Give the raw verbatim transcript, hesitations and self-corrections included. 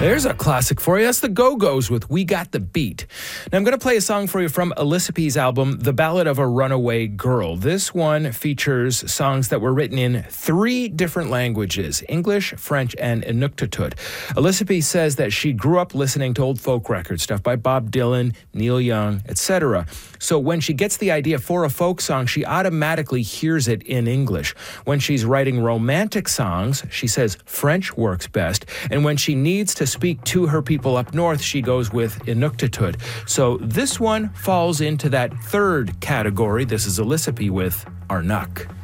There's a classic for you. That's the Go-Go's with We Got the Beat. Now, I'm going to play a song for you from Elisapie's album, The Ballad of a Runaway Girl. This one features songs that were written in three different languages, English, French, and Inuktitut. Elisapie says that she grew up listening to old folk records, stuff by Bob Dylan, Neil Young, et cetera. So when she gets the idea for a folk song, she automatically hears it in English. When she's writing romantic songs, she says French works best. And when she needs to speak to her people up north, she goes with Inuktitut. So this one falls into that third category. This is Elisapie with Arnuk.